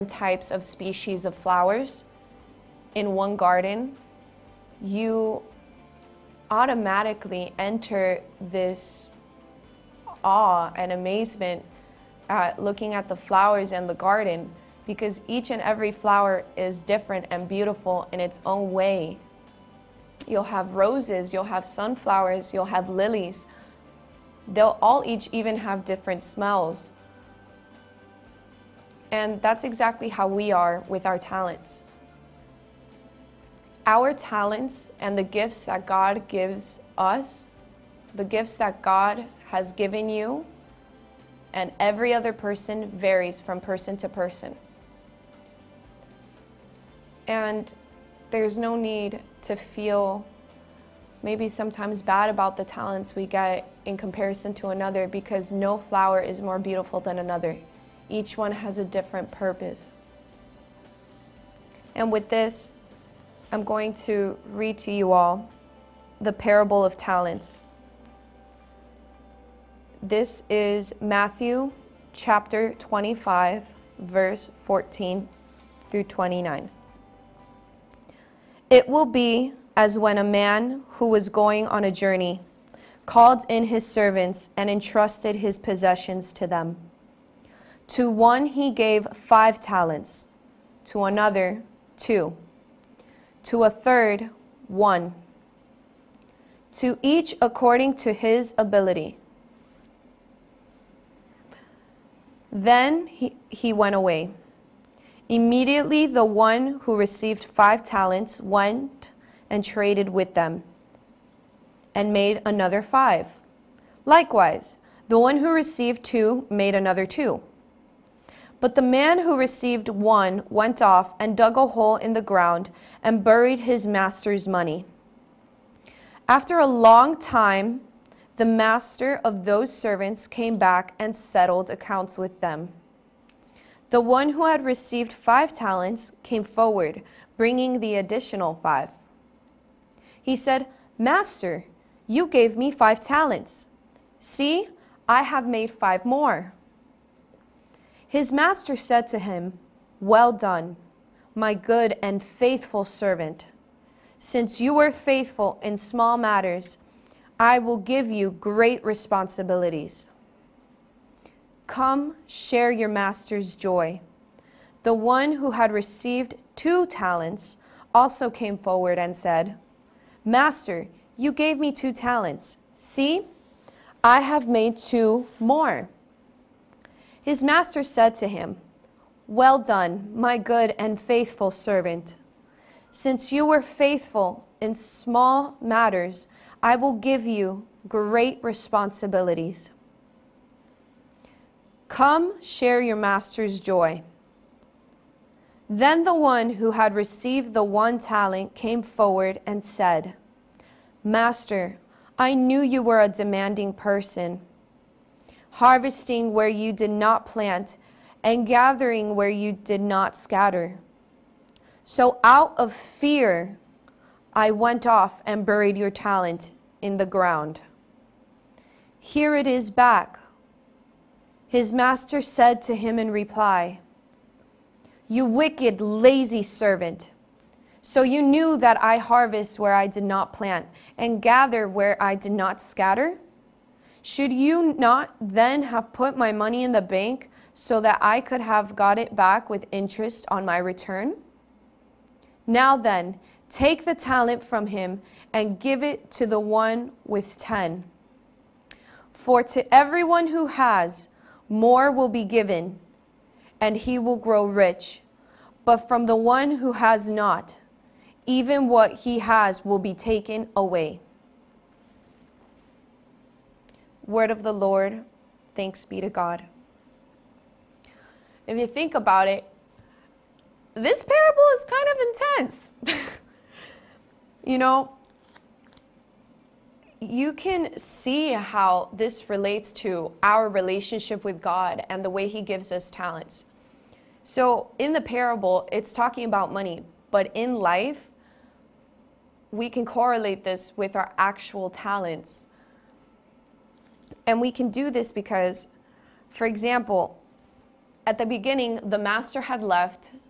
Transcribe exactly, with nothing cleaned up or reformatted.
types of species of flowers in one garden, you automatically enter this awe and amazement at looking at the flowers in the garden, because each and every flower is different and beautiful in its own way. You'll have roses, you'll have sunflowers, you'll have lilies. They'll all each even have different smells. And that's exactly how we are with our talents. Our talents and the gifts that God gives us, the gifts that God has given you, and every other person varies from person to person. And there's no need to feel maybe sometimes bad about the talents we get in comparison to another, because no flower is more beautiful than another. Each one has a different purpose. And with this, I'm going to read to you all the parable of talents. This is Matthew chapter twenty-five, verse fourteen through twenty-nine. It will be as when a man who was going on a journey called in his servants and entrusted his possessions to them. To one he gave five talents, to another two, to a third one, to each according to his ability. Then he, he went away. Immediately the one who received five talents went and traded with them and made another five. Likewise, the one who received two made another two. But the man who received one went off and dug a hole in the ground and buried his master's money. After a long time, the master of those servants came back and settled accounts with them. The one who had received five talents came forward, bringing the additional five. He said, "Master, you gave me five talents. See, I have made five more." His master said to him, "Well done, my good and faithful servant. Since you were faithful in small matters, I will give you great responsibilities. Come, share your master's joy." The one who had received two talents also came forward and said, "Master, you gave me two talents. See, I have made two more." His master said to him, "Well done, my good and faithful servant. Since you were faithful in small matters, I will give you great responsibilities. Come, share your master's joy." Then the one who had received the one talent came forward and said, "Master, I knew you were a demanding person, harvesting where you did not plant and gathering where you did not scatter. So out of fear, I went off and buried your talent in the ground. Here it is back." His master said to him in reply, "You wicked, lazy servant. So you knew that I harvest where I did not plant and gather where I did not scatter? Should you not then have put my money in the bank so that I could have got it back with interest on my return? Now then, take the talent from him and give it to the one with ten. For to everyone who has, more will be given, and he will grow rich. But from the one who has not, even what he has will be taken away." Word of the Lord. Thanks be to God. If you think about it, this parable is kind of intense. You know, you can see how this relates to our relationship with God and the way he gives us talents. So in the parable, it's talking about money, but in life, we can correlate this with our actual talents. And we can do this because, for example, at the beginning, the master had left